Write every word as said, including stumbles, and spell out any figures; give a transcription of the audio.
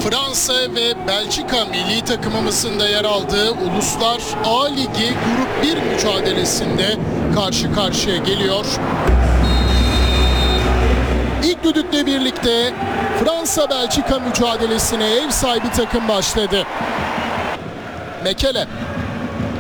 Fransa ve Belçika milli takımımızın da yer aldığı Uluslar A Ligi Grup bir mücadelesinde karşı karşıya geliyor. İlk düdükle birlikte Fransa-Belçika mücadelesine ev sahibi takım başladı. Mekele.